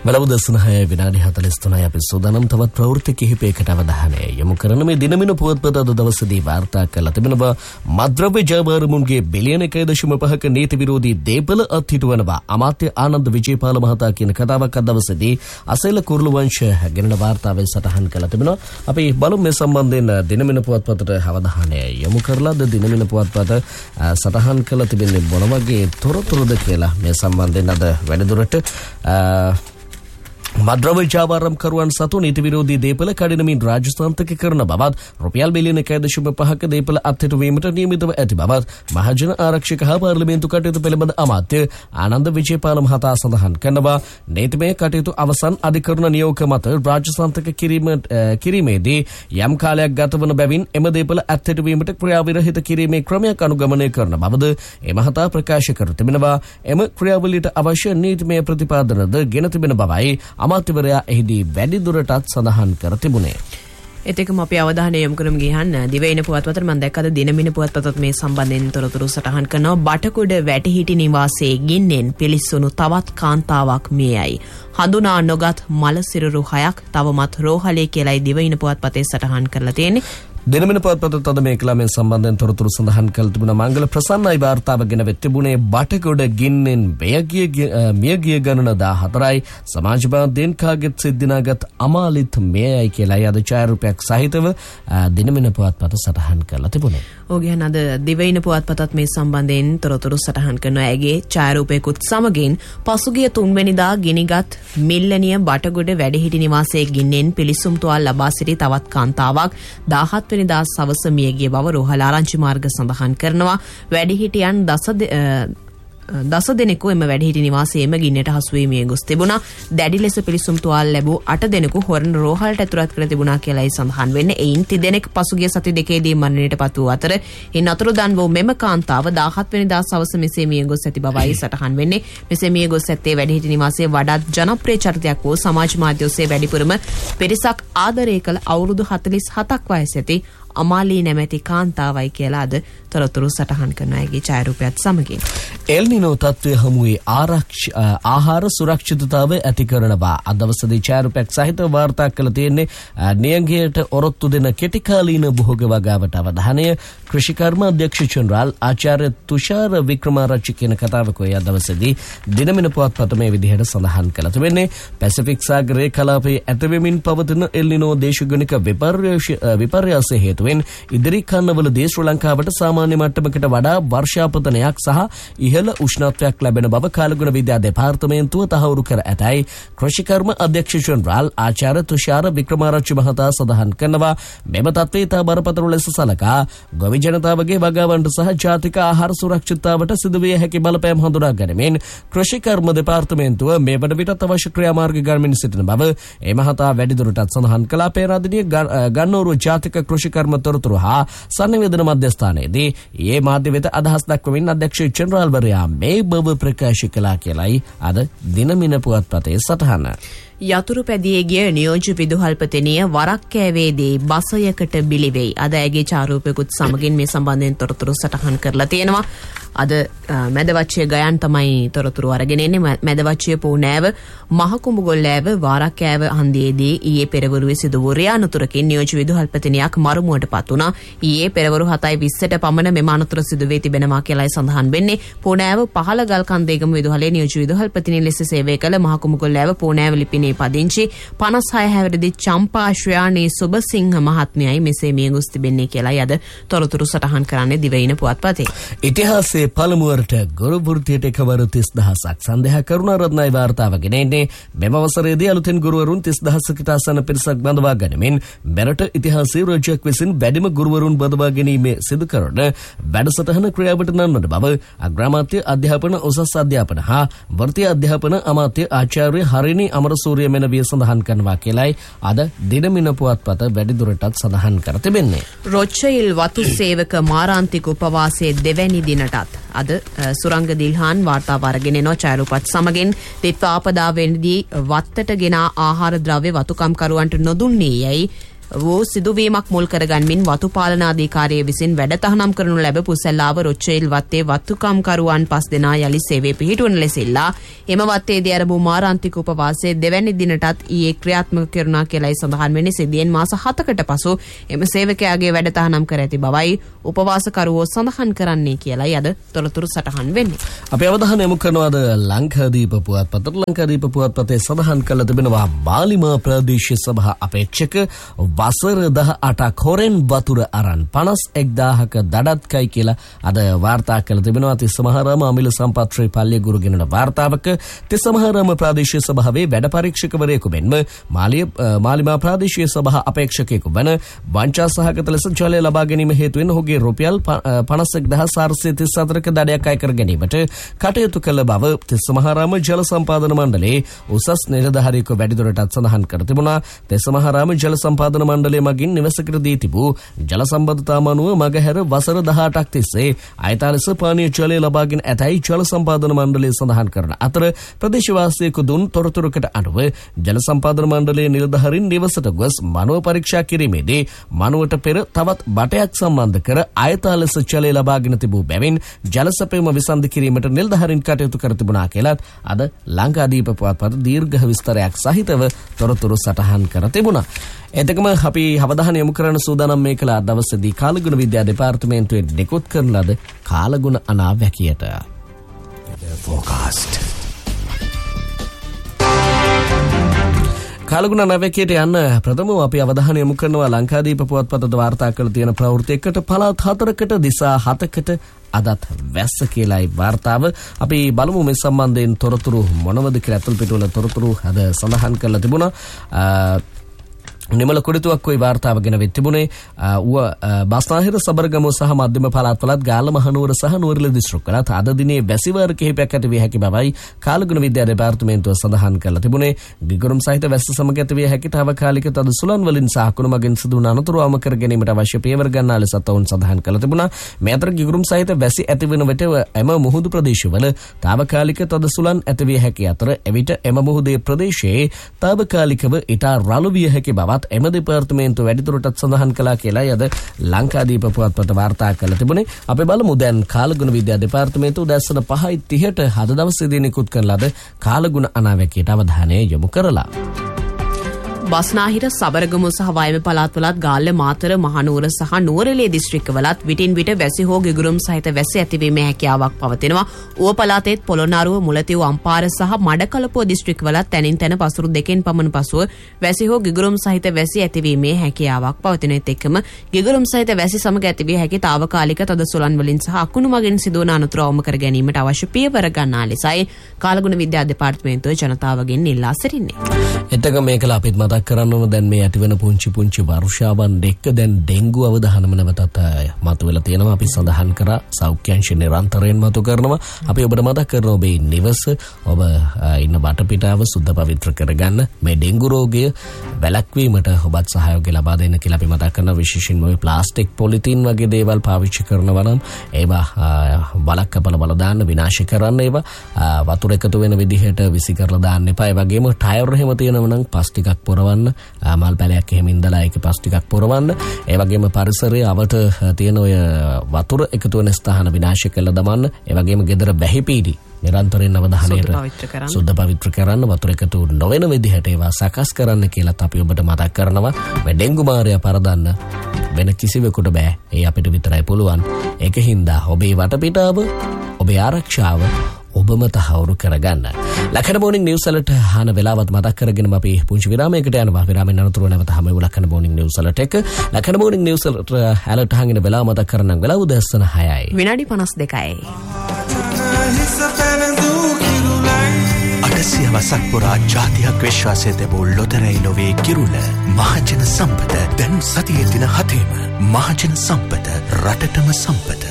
බලවදස්නහය විනාඩි 43යි අපි සූදානම් තවත් ප්‍රවෘත්ති කිහිපයකට අවධානය යොමු කරන මේ දිනමින පුවත්පත අද දවසේදී වාර්තා කළ තිබෙනවා මද්‍රව්‍ය ජාවාරමුන්ගේ බිලියන 1.5ක නීති විරෝධී දේපල අත්හිටුවනවා අමාත්‍ය ආනන්ද විජේපාල මහතා කියන කතාවක් අද දවසේදී අසේල කුරුළු වංශ ගෙනන වාර්තාවෙන් සටහන් කළ තිබෙනවා. අපි බලමු මේ සම්බන්ධයෙන් දිනමින පුවත්පතට අවධානය යොමු කරලා ද දිනමින පුවත්පත සටහන් කළ තිබෙන්නේ මොන වගේ තොරතුරුද කියලා මේ සම්බන්ධයෙන් අද වැඩිදුරට මද්‍රව්‍ය ජාවාරම් කරුවන් සතු නීති විරෝධී දේපල කඩිනමින් රාජස්ථාන්තක කරන බවත් රුපියල් බිලියන 1.5ක දේපල අත්හිටුවීමට නියමිතව ඇති බවත් මහජන ආරක්ෂක හා පාර්ලිමේන්තු කටයුතු පිළිබඳ අමාත්‍ය ආනන්ද විජේපාල මහතා සඳහන් කරනවා. නීතිමය කටයුතු අවසන් අධිකරණ නියෝග මත රාජස්ථාන්තක කිරීමේදී යම් කාලයක් ගතවන බැවින් එම දේපල අත්හිටුවීමට ක්‍රියාවිරහිත කිරීමේ ක්‍රමයක් අනුගමනය කරන බවද ඒ මහතා ප්‍රකාශ කර තිබෙනවා. එම ක්‍රියාවලියට අවශ්‍ය නීතිමය ප්‍රතිපාදනද ගෙන තිබෙන බවයි අමාත්‍යවරයා එහිදී වැඩි දුරටත් සඳහන් කර තිබුණේ. එතකම අපි අවධානය යොමු කරමු ගියහන් දිවයින පුවත්පතට මම දැක්කද දිනමින පුවත්පතත් මේ සම්බන්ධයෙන් තොරතුරු සටහන් කරනවා. බටකුඩ වැටිහිටි නිවාසයේ ගින්නෙන් පිලිස්සුණු තවත් කාන්තාවක් මියයි. හඳුනා නොගත් මල සිරුරු 6ක් තවමත් රෝහලේ කියලායි දිවයින පුවත්පතේ සටහන් කරලා තියෙන්නේ. දිනමින පුවත්පත තද මේ කලාමෙන් සම්බන්ධයෙන් තොරතුරු සඳහන් කළ තිබුණ මංගල ප්‍රසන්නයි වාර්තාව ගෙන තිබුණේ බටකොඩ ගින්නෙන් මියගිය ගණන 14යි සමාජ මාධ්‍යයෙන් කාගෙත් සිද්ධිනාගත් අමාලිත් මෙයයි කියලා අද ඡායාරූපයක් සහිතව දිනමින පුවත්පත සටහන් කරලා තිබුණේ. ඕගයන් අද දිවයින පුවත්පතත් මේ සම්බන්ධයෙන් තොරතුරු සටහන් කරනවා. ඇගේ ඡායාරූපයකුත් සමගින් පසුගිය 3 වෙනිදා ගිනිගත් මිල්ලනිය බටකොඩ වැඩිහිටි නිවාසයේ ගින්නෙන් පිලිසුම් තුවාල ලබා සිටි තවත් කාන්තාවක් 17 වෙනිදා සවස මියගිය බව රෝහල ආරංචි මාර්ග සඳහන් කරනවා. වැඩිහිටියන් දස දෙනෙකු එම වැඩිහිටි නිවාසයේම ගින්නට හසු වී මිය ගොස් තිබුණා. දැඩි ලෙස පිළිසුම් තුවාල ලැබූ 8 දෙනෙකු හොරණ රෝහලට ඇතුළත් කර තිබුණා කියලායි සඳහන් වෙන්නේ. එයින් 30 දෙනෙක් පසුගිය සති දෙකේදී මරණයට පත් වූ අතර ඉන් අතුරුදන් වූ මෙම කාන්තාව 17 වෙනිදා සවස මෙසේ මිය ගොස් ඇති බවයි සටහන් වෙන්නේ. මෙසේ මිය ගොස් ඇත්තේ වැඩිහිටි නිවාසයේ වඩාත් ජනප්‍රිය චරිතයක් වූ සමාජ මාධ්‍ය ඔස්සේ වැඩිපුරම පිරිසක් ආදරය කළ අවුරුදු 47ක් වයස ඇති අමාලී නැමැති කාන්තාවයි කියලා අද තොරතුරු සටහන් කරන අයගේ ඡායාරූපයත් සමගින් එල් නිනෝ තත්ත්වය හමුවේ ආහාර සුරක්ෂිතතාවය ඇති කරනවා. අද දවසේදී ඡායාරූපයක් සහිත වාර්තා කළ තියෙන්නේ නියංගයට ඔරොත්තු දෙන කෙටිකාලීන භෝග වගාවට අවධානය. කෘෂිකර්ම අධ්‍යක්ෂ ජෙනරාල් ආචාර්ය තුෂාර වික්‍රමාරච්චි කියන කතාවක ඔය දවසේදී දිනමින පුවත්පත මේ විදිහට සඳහන් කළ තිබෙන්නේ. පැසිෆික් සාගරයේ කලාපයේ ඇතවෙමින් පවතින එල් නිනෝ දේශගුණික විපර්යාසය හේතුවෙන් ඉදිරි කන්නවලදී ශ්‍රී ලංකාවට සාමාන්‍ය මට්ටමකට වඩා වර්ෂාපතනයක් සහ ඉහළ උෂ්ණත්වයක් ලැබෙන බව කාලගුණ විද්‍යා දෙපාර්තමේන්තුව තහවුරු කර ඇතයි කෘෂිකර්ම අධ්‍යක්ෂ ජෙනරාල් ආචාර්ය තුෂාර වික්‍රමාරච්චි මහතා සඳහන් කරනවා. මෙම තත්ත්වය ඉතා බරපතල ලෙස සලකා ගොවි ජනතාවගේ වගාවන්ට සහ ජාතික ආහාර සුරක්ෂිතතාවට සිදුවිය හැකි බලපෑම් හඳුනා ගැනීමෙන් කෘෂිකර්ම දෙපාර්තමේන්තුව මේ වන විටත් අවශ්‍ය ක්‍රියාමාර්ග ගනිමින් සිටින බව ඒ මහතා වැඩිදුරටත් සඳහන් කළා. පේරාදෙණිය ගන්නෝරුව ජාතික කෘෂිකර්ම තොරතුරු හා සංනිවේදන මධ්‍යස්ථානයේදී ඒ මාධ්‍ය වෙත අදහස් දක්වමින් අධ්‍යක්ෂ ජෙනරාල්වරයා මේ බව ප්‍රකාශ කළා කියලායි අද දිනමින පුවත්පතේ සටහන. යතුරු පැදියේ ගිය නියෝජ්‍ය විදුහල්පතිනිය වරක් කෑවේදී බසයකට බිලි වෙයි. අද ඇගේ ඡායාරූපයකුත් සමගින් මේ සම්බන්ධයෙන් තොරතුරු සටහන් කරලා තියෙනවා. අද මැදවච්චිය ගයන් තමයි තොරතුරු අරගෙන එන්නේ. මැදවච්චිය පූනෑව මහකුඹුගොල්ලෑව වාරක්කෑව හන්දියේදී ඊයේ පෙරවරුවේ සිදු වූ රියානතුරකින් නියෝජ්‍ය විදුහල්පතිනියක් මරුමුවටපත් වුණා. ඊයේ පෙරවරු 7:20ට පමණ මෙම අනතුර සිදු වී තිබෙනවා කියලායි සඳහන් වෙන්නේ. පූනෑව පහළ ගල්කන්දේගම විදුහලේ නියෝජ්‍ය විදුහල්පතිනිය ලෙස සේවය කළ මහකුඹුගොල්ලෑව පූනෑව ලිපිනේ පදිංචි 56 හැවිරිදි චම්පා ශ්‍රයානී සුබසිංහ මහත්මියයි මෙසේ මිය ගොස් තිබෙන්නේ කියලායි අද තොරතුරු සටහන් කරන්නේ දිවයින පුවත්පතේ. ඉතිහාසයේ පළමුවරට ගුරු වෘත්තියට එකවර 30000ක් සන්දේහ කරුණාරත්නයි වාර්තාව ගෙන එන්නේ. මෙම වසරේදී අලුතෙන් ගුරුවරුන් 30000කට ආසන්න පිරිසක් බඳවා ගැනීමෙන් මෙරට ඉතිහාසයේ රජයක් විසින් වැඩිම ගුරුවරුන් බඳවා ගැනීමේ සිදු කරන වැඩසටහන ක්‍රියාවට නංවන බව අග්‍රාමාත්‍ය අධ්‍යාපන උසස් අධ්‍යාපන හා වෘත්තීය අධ්‍යාපන අමාත්‍ය ආචාර්ය හරිනි අමරසූරිය මෙනවිය සඳහන් කරනවා කියලායි අද දිනමින පුවත්පත වැඩිදුරටත් සඳහන් කර තිබෙන්නේ. රොච්චයිල් වතු සේවක මාරාන්තික උපවාසයේ දෙවැනි දිනටත් අද සුරංග දිල්හාන් වාර්තාව අරගෙන එනවා ඡායාරූපත් සමගින්. දිත්ව ආපදාවෙන්දී වත්තට ගෙන ආහාර ද්‍රව්‍ය වතුකම්කරුවන්ට නොදුන්නේ යයි වූ සිදුවීමක් මුල් කරගන්මින් වතු පාලන අධිකාරිය විසින් වැඩතහනම් කරනු ලැබපු සැල්ලාව රොච්චේල් වත්තේ වත්තුකම්කරුවන් 5 දෙනා යලි සේවයේ පිහිටුවන ලෙස ඉල්ලා එම වත්තේදී ආරම්භ මාරාන්තික උපවාසයේ දෙවැනි දිනටත් ඊයේ ක්‍රියාත්මක කෙරුණා කියලායි සඳහන් වෙන්නේ. සිදුවෙන් මාස 7කට පසු එම සේවකයාගේ වැඩතහනම් කර ඇති බවයි උපවාසකරුවෝ සඳහන් කරන්නේ කියලායි අද තොරතුරු සටහන් වෙන්නේ. අපි අවධානය යොමු කරනවාද ලංකාදීප පුවත්පතට. ලංකාදීප පුවත්පතේ සඳහන් කළ තිබෙනවා මාලිමා ප්‍රදේශීය සභා අපේක්ෂක වසර 18ක් හොරෙන් වතුර අරන් 51000ක දඩත්කයි කියලා අද වාර්තා කළ තිබෙනවා. තිස්සමහාරාම අමිල සම්පත් ශ්‍රී පල්ලිය ගුරුගෙනන වාර්තාවක තිස්සමහාරාම ප්‍රාදේශීය සභාවේ වැඩ පරීක්ෂකවරයෙකු මෙන්ම මාලිමා ප්‍රාදේශීය සභා අපේක්ෂකයෙකු වන වංචා සහගත ලෙස ජලය ලබා ගැනීම හේතුවෙන් ඔහුගේ රුපියල් 51434ක දඩයක් අය කර ගැනීමට කටයුතු කළ බව තිස්සමහාරාම ජල සම්පාදන මණ්ඩලයේ උසස් නිලධාරියෙකු වැඩිදුරටත් සඳහන් කර තිබුණා. තිස්සමහාරාම ජල සම්පාදන මණ්ඩලය මගින් නිවසකට දී තිබූ ජල සම්බන්ධතා මනුව මගහැර වසර 18ක් තිස්සේ අයථා ලෙස පානීය ජලය ලබාගෙන ඇතැයි ජල සම්පාදන මණ්ඩලය සඳහන් කරන අතර ප්‍රදේශවාසීකු දුන් තොරතුරකට අනුව ජල සම්පාදන මණ්ඩලයේ නිලධාරීන් නිවසට ගොස් මනුව පරීක්ෂා කිරීමේදී මනුවට පෙර තවත් බටයක් සම්බන්ධ කර අයථා ලෙස ජලය ලබාගෙන තිබූ බැවින් ජල සැපයීම විසන්ධි කිරීමට නිලධාරීන් කටයුතු කර තිබුණා කියලත් අද ලංකාදීප පුවත්පත දීර්ඝ විස්තරයක් සහිතව තොරතුරු සටහන් කර තිබුණා. එතකම අපි අවධානය යොමු කරන සූදානම් මේ කළ දවසේදී කාලගුණ විද්‍යා දෙපාර්තමේන්තුවේ නිකුත් කරන ලද කාලගුණ අනාවැකියට forecast. කාලගුණ අනාවැකියට යන්න ප්‍රථමව අපි අවධානය යොමු කරනවා ලංකාදීප පුවත්පතට වාර්තා කළ තියෙන ප්‍රවෘත්තියකට පළාත් 4කට දිසා 7කට අදත් වැස්ස කියලායි වාර්තාව. අපි බලමු මේ සම්බන්ධයෙන් තොරතුරු මොනවද කියලා අතුල් පිටුවල තොරතුරු අද සඳහන් කරලා තිබුණා. නිමල කුඩිතුවක් කොයි වාර්තාව ගෙන වෙත් තිබුණේ බස්නාහිර සබරගමුව සහ මධ්‍යම පළාත්වලත් ගාල්ල මහනුවර සහ නුවරඑළිය දිස්ත්‍රික්කවලත් අද දිනේ වැසිවාර කිහිපයක් ඇති විය හැකි බවයි කාලගුණ විද්‍යා දෙපාර්තමේන්තුව සඳහන් කරලා තිබුණේ. ගිගුරුම් සහිත වැස්ස සමග ඇති විය හැකි තාවකාලික තද සුළං වලින් සහ කුණු මගින් සිදුවන අනතුරු අවම කර ගැනීමට අවශ්‍ය පියවර ගන්නා ලෙස ඔවුන් සඳහන් කරලා තිබුණා. මේ අතර ගිගුරුම් සහිත වැසි ඇතිවන විට එම මුහුදු ප්‍රදේශවල තාවකාලික තද සුළං ඇති විය හැකි අතර එවිට එම මුහුදේ ප්‍රදේශයේ තාවකාලිකව ඉතා රළු විය හැකි බව එම දෙපාර්තමේන්තුව වැඩිදුරටත් සඳහන් කළා කියලායි අද ලංකාදීප පුවත්පත වාර්තා කරලා තිබුණේ. අපි බලමු දැන් කාලගුණ විද්‍යා දෙපාර්තමේන්තුව දැස්සන 5:30ට අද දවසේදී නිකුත් කරන ලද කාලගුණ අනාවැකියට අවධානය යොමු කරලා. බස්නාහිර සබරගමුව සහ වයඹ පළාත්වලත් ගාල්ල මාතර මහනුවර සහ නුවරඑළිය දිස්ත්‍රික්කවලත් විටින් විට වැසි හෝ ගිගුරුම් සහිත වැසි ඇතිවීමේ හැකියාවක් පවතිනවා. ඌව පළාතේත් පොළොන්නරුව මුලතිව් අම්පාර සහ මඩකලපුව දිස්ත්‍රික්කවලත් තැනින් තැන පසුරු දෙකෙන් පමණ පසුව වැසි හෝ ගිගුරුම් සහිත වැසි ඇතිවීමේ හැකියාවක් පවතින එක්කම ගිගුරුම් සහිත වැසි සමග ඇතිවිය හැකි තාවකාලික තද සුළං වලින් සහ අකුණු මගින් සිදුවන අනතුරු අවම කර ගැනීමට අවශ්‍ය පියවර ගන්නා ලෙසයි කාලගුණ විද්‍යා දෙපාර්තමේන්තුව ජනතාවගෙන් ඉල්ලා සිටින්නේ. එතක මේකලා අපිත් මතක් කරන්නම දැන් මේ ඇතිවන පුංචි වර්ෂාවන් එක්ක දැන් ඩෙන්ගු අවධානම නැවතත් මතුවලා තියෙනවා. අපි සඳහන් කරා සෞඛ්‍යංශ නිරන්තරයෙන් මතු කරනවා. අපි ඔබට මතක් කරනවා ඔබේ නිවස ඔබ ඉන්න වටපිටාව සුද්ධ පවිත්‍ර කරගන්න මේ ඩෙන්ගු රෝගය වැළැක්වීමට ඔබත් සහයෝගය ලබා දෙන්න කියලා අපි මතක් කරනවා. විශේෂයෙන්ම මේ ප්ලාස්ටික් පොලිතීන් වගේ දේවල් පාවිච්චි කරනවා නම් ඒවා බලක්කපල බල දාන්න විනාශ කරන්න ඒවා වතුර එකතු වෙන විදිහට විසි කරලා දාන්න එපා. ඒ වගේම ටයර් එහෙම තියෙනවා නම් පස් ටිකක් පොරවන්න, මල් පැලයක් එහෙම ඉඳලා ඒක පස් ටිකක් පොරවන්න. ඒ වගේම පරිසරයේ අවට තියෙන ඔය වතුර එකතු වෙන ස්ථාන විනාශ කරලා දමන්න. ඒ වගේම ගෙදර බැහිපීඩි නිරන්තරයෙන් අවධානයට සුද්ධ පවිත්‍ර කරන්න, වතුර එකතු නොවන විදිහට ඒවා සකස් කරන්න කියලාත් අපි ඔබට මතක් කරනවා. මේ ඩෙන්ගු මාරය පරදන්න වෙන කිසිවෙකුට බෑ. ඒ අපිට විතරයි පුළුවන්. ඒකින්ද ඔබේ වටපිටාව, ඔබේ ආරක්ෂාව ඔබම තහවුරු කරගන්න. ලක්ෂණ මොර්නිං නිවුස් වලට හාන වෙලාවත් මතක් කරගෙන අපි පුංචි විරාමයකට යනවා. විරාමයෙන් අනතුරු නැවත හැම ලක්ෂණ මොර්නිං නිවුස් වලට එක ලක්ෂණ මොර්නිං නිවුස් වලට ඇලර්ට් හංගින වෙලාව මතක් කරනම් වෙලාව උදැසන 6යි. විනාඩි 52යි. වසක් පුරා ජාතියක් විශ්වාසය තිබූ ලොතරැයි නොවේ කිරුළ මහජන සම්පත දැන් සතියේ දින 7ම මහජන සම්පත රටටම සම්පත.